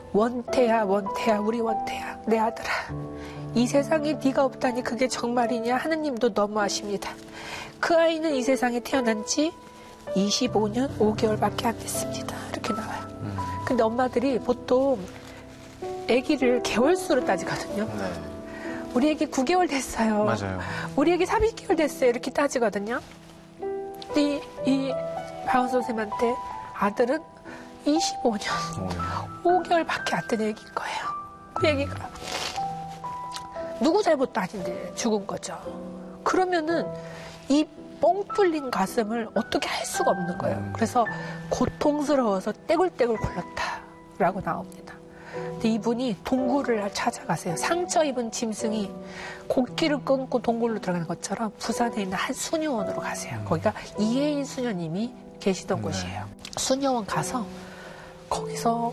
원태야, 원태야, 우리 원태야, 내 아들아. 이 세상에 네가 없다니 그게 정말이냐? 하느님도 너무하십니다. 그 아이는 이 세상에 태어난 지 25년 5개월밖에 안 됐습니다. 이렇게 나와요. 근데 엄마들이 보통 아기를 개월수로 따지거든요. 네. 우리 애기 9개월 됐어요. 맞아요. 우리 애기 30개월 됐어요. 이렇게 따지거든요. 근데 이 박원 선생님한테 아들은 25년 5개월밖에 안 된 애기인 거예요. 그 애기가 누구 잘못도 아닌데 죽은 거죠. 그러면은 이 뻥 뚫린 가슴을 어떻게 할 수가 없는 거예요. 그래서 고통스러워서 떼굴떼굴 굴렀다라고 나옵니다. 근데 이분이 동굴을 찾아가세요. 상처 입은 짐승이 곡기를 끊고 동굴로 들어가는 것처럼 부산에 있는 한 수녀원으로 가세요. 거기가 이혜인 수녀님이 계시던 곳이에요. 수녀원 가서 거기서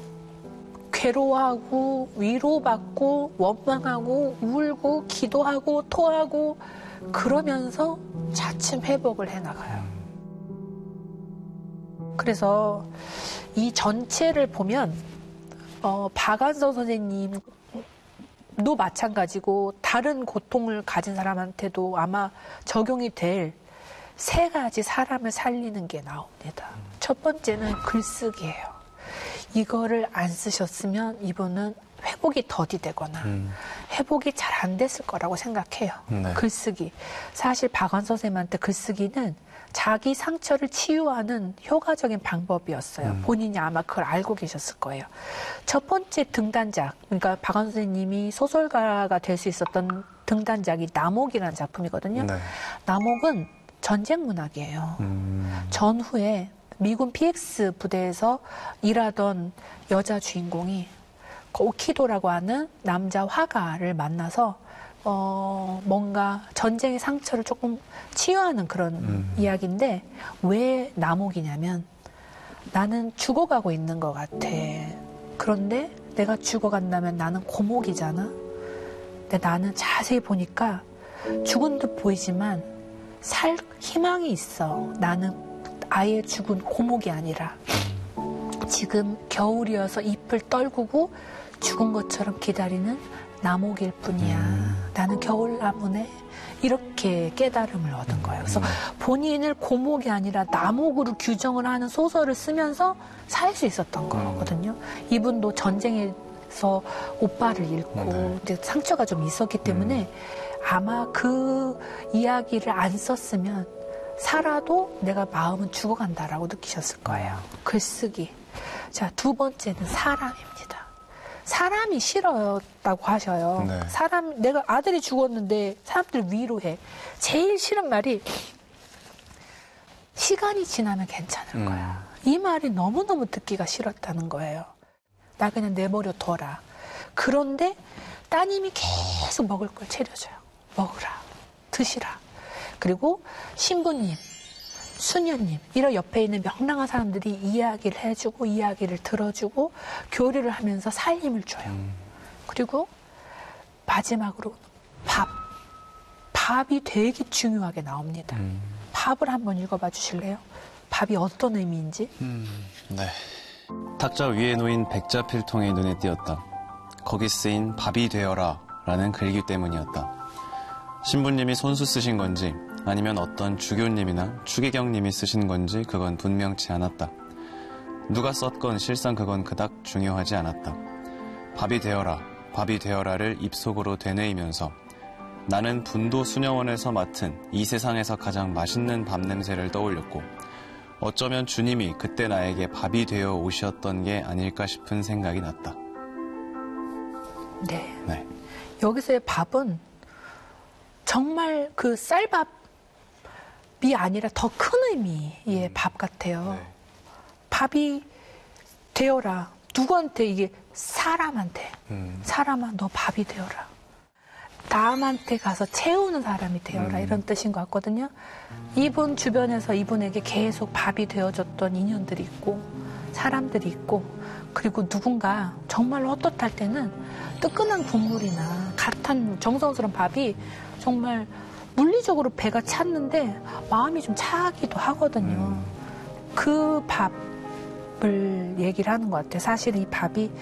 괴로워하고 위로받고 원망하고 울고 기도하고 토하고 그러면서 차츰 회복을 해나가요. 그래서 이 전체를 보면 박완서 선생님도 마찬가지고 다른 고통을 가진 사람한테도 아마 적용이 될 3가지 사람을 살리는 게 나옵니다. 첫 번째는 글쓰기예요. 이거를 안 쓰셨으면 이분은 회복이 더디되거나 회복이 잘 안 됐을 거라고 생각해요. 네. 글쓰기. 사실 박완서 선생님한테 글쓰기는 자기 상처를 치유하는 효과적인 방법이었어요. 본인이 아마 그걸 알고 계셨을 거예요. 첫 번째 등단작, 그러니까 박완서 선생님이 소설가가 될 수 있었던 등단작이 남옥이라는 작품이거든요. 네. 남옥은 전쟁 문학이에요. 전후에 미군 PX 부대에서 일하던 여자 주인공이 오키도라고 하는 남자 화가를 만나서 뭔가 전쟁의 상처를 조금 치유하는 그런 이야기인데 왜 남옥이냐면 나는 죽어가고 있는 것 같아. 그런데 내가 죽어간다면 나는 고목이잖아. 근데 나는 자세히 보니까 죽은 듯 보이지만 살 희망이 있어. 나는 아예 죽은 고목이 아니라 지금 겨울이어서 잎을 떨구고 죽은 것처럼 기다리는 나목일 뿐이야. 나는 겨울나무네. 이렇게 깨달음을 얻은 거예요. 그래서 본인을 고목이 아니라 나목으로 규정을 하는 소설을 쓰면서 살 수 있었던 거거든요. 이분도 전쟁에서 오빠를 잃고 이제 상처가 좀 있었기 때문에 아마 그 이야기를 안 썼으면 살아도 내가 마음은 죽어간다라고 느끼셨을 거예요. 글쓰기. 자, 2번째는 사람입니다. 사람이 싫었다고 하셔요. 네. 내가 아들이 죽었는데 사람들 위로해. 제일 싫은 말이 시간이 지나면 괜찮을 거야. 이 말이 너무너무 듣기가 싫었다는 거예요. 나 그냥 내버려 둬라. 그런데 따님이 계속 먹을 걸 차려줘요. 먹으라. 드시라. 그리고 신부님, 수녀님 이런 옆에 있는 명랑한 사람들이 이야기를 해주고 이야기를 들어주고 교류를 하면서 살림을 줘요. 그리고 마지막으로 밥이 되게 중요하게 나옵니다. 밥을 한번 읽어봐 주실래요? 밥이 어떤 의미인지. 네. 탁자 위에 놓인 백자 필통이 눈에 띄었다. 거기 쓰인 밥이 되어라 라는 글귀 때문이었다. 신부님이 손수 쓰신 건지 아니면 어떤 주교님이나 추기경님이 쓰신 건지 그건 분명치 않았다. 누가 썼건 실상 그건 그닥 중요하지 않았다. 밥이 되어라를 입속으로 되뇌이면서 나는 분도 수녀원에서 맡은 이 세상에서 가장 맛있는 밥 냄새를 떠올렸고 어쩌면 주님이 그때 나에게 밥이 되어 오셨던 게 아닐까 싶은 생각이 났다. 네. 여기서의 밥은 정말 그 쌀밥이 아니라 더 큰 의미의 밥 같아요. 네. 밥이 되어라. 누구한테 이게 사람한테. 사람아 너 밥이 되어라. 남한테 가서 채우는 사람이 되어라. 이런 뜻인 것 같거든요. 이분 주변에서 이분에게 계속 밥이 되어줬던 인연들이 있고 사람들이 있고 그리고 누군가 정말로 헛헛할 때는 뜨끈한 국물이나 갓한 정성스러운 밥이 정말 물리적으로 배가 찼는데 마음이 좀 차기도 하거든요. 그 밥을 얘기를 하는 것 같아요. 사실 이 밥이